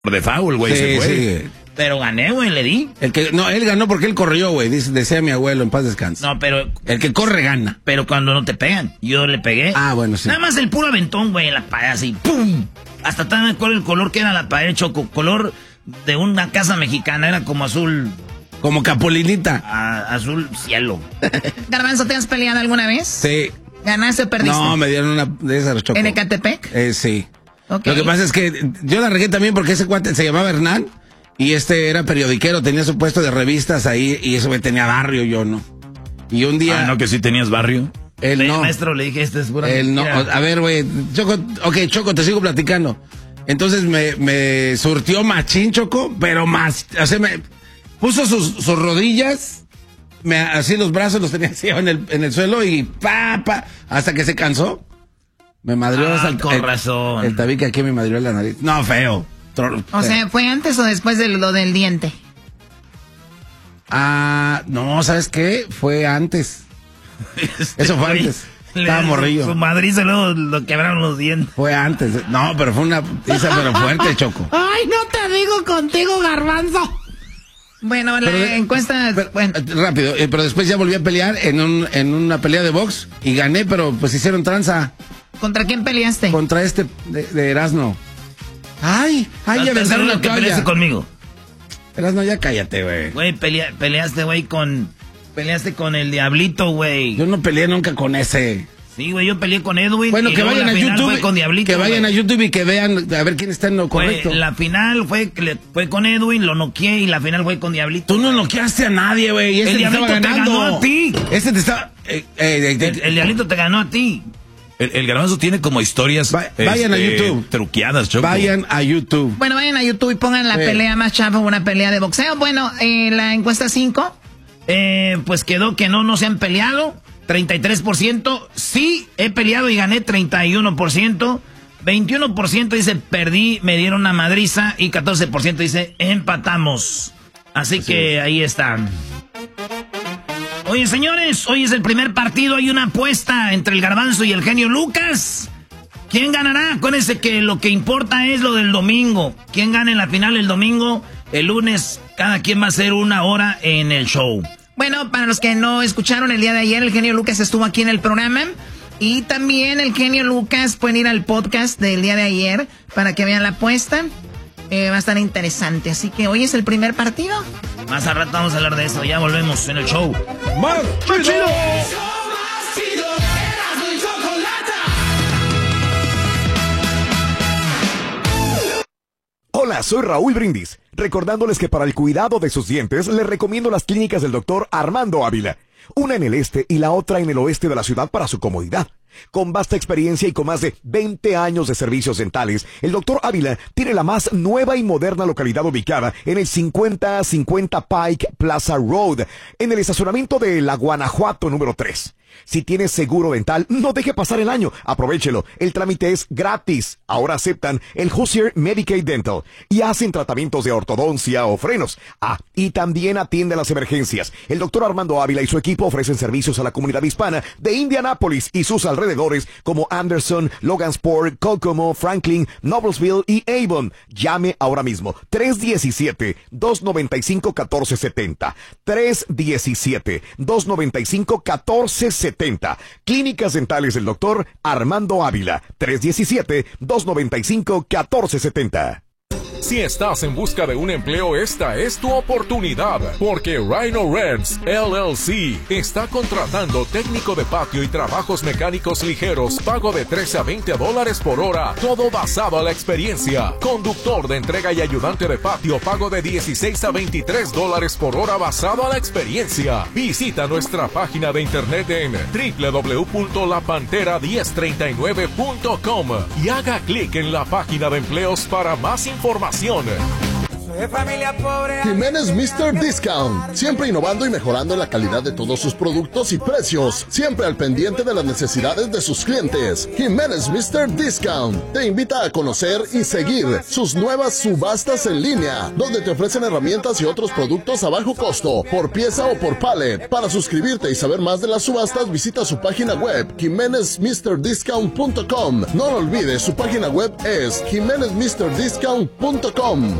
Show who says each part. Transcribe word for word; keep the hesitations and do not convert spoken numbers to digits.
Speaker 1: de foul, güey,
Speaker 2: sí,
Speaker 1: se fue.
Speaker 2: Sí.
Speaker 3: Pero gané, güey, le di.
Speaker 2: El que, no, él ganó porque él corrió, güey, dice, decía mi abuelo, en paz descanse.
Speaker 3: No, pero...
Speaker 2: El que corre gana.
Speaker 3: Pero cuando no te pegan, yo le pegué.
Speaker 2: Ah, bueno, sí.
Speaker 3: Nada más el puro aventón, güey, en la pared, así, ¡pum! Hasta tan el color, el color que era la pared, Choco, color de una casa mexicana, era como azul...
Speaker 2: Como Capolinita.
Speaker 3: A, azul cielo. Garbanzo, ¿te has peleado alguna vez?
Speaker 2: Sí.
Speaker 3: ¿Ganaste o perdiste?
Speaker 2: No, me dieron una de esas, Choco.
Speaker 3: ¿En Ecatepec?
Speaker 2: Eh, sí.
Speaker 3: Okay.
Speaker 2: Lo que pasa es que yo la regué también porque ese cuate se llamaba Hernán y este era periodiquero, tenía su puesto de revistas ahí y eso me tenía barrio, yo no. Y un día...
Speaker 1: Ah, ¿no que sí tenías barrio?
Speaker 2: Él
Speaker 3: le,
Speaker 2: no.
Speaker 3: Maestro, le dije, este es pura
Speaker 2: Él no.
Speaker 3: mentira.
Speaker 2: A ver, güey, Choco, ok, Choco, te sigo platicando. Entonces me, me surtió machín, Choco, pero más, o sea, me puso sus, sus rodillas, me, así los brazos los tenía así en el, en el suelo y pa, pa, hasta que se cansó. Me madrió
Speaker 3: Ah,
Speaker 2: hasta el,
Speaker 3: con
Speaker 2: el,
Speaker 3: razón.
Speaker 2: el tabique aquí me madrió en la nariz. No, feo. Tro,
Speaker 4: O sea, ¿fue antes o después de lo del diente?
Speaker 2: Ah, no, ¿sabes qué? Fue antes. Eso fue antes. Estaba morrillo.
Speaker 3: Su Madrid se lo, lo quebraron los dientes.
Speaker 2: Fue antes. No, pero fue una pizza pero fuerte, Choco.
Speaker 4: Ay, no te digo contigo, Garbanzo. Bueno, la
Speaker 2: Pero de-
Speaker 4: encuesta...
Speaker 2: Pero,
Speaker 4: bueno,
Speaker 2: rápido, eh, pero después ya volví a pelear en, un, en una pelea de box y gané, pero pues hicieron tranza
Speaker 4: ¿contra quién peleaste?
Speaker 2: contra este de, de Erasno. Ay, ay, ya
Speaker 3: Hasta
Speaker 2: aventaron
Speaker 3: lo
Speaker 2: la
Speaker 3: que peleaste
Speaker 2: toalla.
Speaker 3: conmigo.
Speaker 2: Erasno, ya cállate, güey.
Speaker 3: Güey, pelea, peleaste, güey, con... Peleaste con el Diablito, güey.
Speaker 2: Yo no peleé nunca con ese.
Speaker 3: Sí, güey, yo peleé con Edwin.
Speaker 2: Bueno,
Speaker 3: y
Speaker 2: que
Speaker 3: luego
Speaker 2: vayan
Speaker 3: la
Speaker 2: a
Speaker 3: final
Speaker 2: YouTube.
Speaker 3: fue con Diablito,
Speaker 2: que vayan
Speaker 3: güey.
Speaker 2: a YouTube y que vean a ver quién está en lo
Speaker 3: Fue-
Speaker 2: correcto.
Speaker 3: la final fue, que le- fue con Edwin, lo noqueé y la final fue con Diablito.
Speaker 2: Tú no noqueaste a nadie, güey. Este
Speaker 3: El
Speaker 2: te estaba
Speaker 3: Diablito te
Speaker 2: ganando.
Speaker 3: ganó a ti.
Speaker 2: Este te está. Eh, eh, eh,
Speaker 3: El, el Diablito te ganó a ti.
Speaker 1: El, el Garbanzo tiene como historias
Speaker 2: Va- vayan a YouTube.
Speaker 1: truqueadas, Choco.
Speaker 2: vayan a YouTube.
Speaker 4: Bueno, vayan a YouTube y pongan la
Speaker 2: Sí.
Speaker 4: pelea más chafa, una pelea de boxeo. Bueno, eh, la encuesta cinco.
Speaker 3: Eh, pues quedó que no, no se han peleado. treinta y tres por ciento. Sí, he peleado y gané treinta y uno por ciento. veintiuno por ciento dice perdí, me dieron una madriza. Y catorce por ciento dice empatamos. Así, Así que es. Ahí están. Oye, señores, hoy es el primer partido. Hay una apuesta entre el Garbanzo y el genio Lucas. ¿Quién ganará? Acuérdense que lo que importa es lo del domingo. ¿Quién gana en la final el domingo? El lunes, cada quien va a hacer una hora en el show.
Speaker 4: Bueno, para los que no escucharon el día de ayer, el genio Lucas estuvo aquí en el programa. Y también el genio Lucas pueden ir al podcast del día de ayer para que vean la apuesta. Eh, va a estar interesante. Así que hoy es el primer partido.
Speaker 3: Más al rato vamos a hablar de eso. Ya volvemos en el show.
Speaker 2: ¡Más chido!
Speaker 5: Hola, soy Raúl Brindis, recordándoles que para el cuidado de sus dientes les recomiendo las clínicas del doctor Armando Ávila, una en el este y la otra en el oeste de la ciudad para su comodidad. Con vasta experiencia y con más de veinte años de servicios dentales, el doctor Ávila tiene la más nueva y moderna localidad ubicada en el cincuenta cincuenta Pike Plaza Road, en el estacionamiento de la Guanajuato número tres. Si tienes seguro dental, no deje pasar el año. Aprovechelo. El trámite es gratis. Ahora aceptan el Hoosier Medicaid Dental y hacen tratamientos de ortodoncia o frenos. Ah, y también atienden las emergencias. El doctor Armando Ávila y su equipo ofrecen servicios a la comunidad hispana de Indianápolis y sus alrededores como Anderson, Logansport, Kokomo, Franklin, Noblesville y Avon. Llame ahora mismo. tres uno siete, dos nueve cinco, uno cuatro siete cero. tres uno siete, dos nueve cinco, uno cuatro siete cero. Clínicas Dentales del doctor Armando Ávila. tres uno siete, dos nueve cinco, uno cuatro siete cero.
Speaker 6: Si estás en busca de un empleo, esta es tu oportunidad, porque Rhino Rents L L C está contratando técnico de patio y trabajos mecánicos ligeros, pago de trece a veinte dólares por hora, todo basado a la experiencia. Conductor de entrega y ayudante de patio, pago de dieciséis a veintitrés dólares por hora basado a la experiencia. Visita nuestra página de internet en w w w punto la pantera diez treinta y nueve punto com y haga clic en la página de empleos para más información.
Speaker 7: de familia pobre.
Speaker 8: Jiménez mister Discount, siempre innovando y mejorando en la calidad de todos sus productos y precios, siempre al pendiente de las necesidades de sus clientes. Jiménez mister Discount te invita a conocer y seguir sus nuevas subastas en línea, donde te ofrecen herramientas y otros productos a bajo costo, por pieza o por pallet. Para suscribirte y saber más de las subastas, visita su página web jiménez mister discount punto com. No lo olvides, su página web es jiménez mister discount punto com.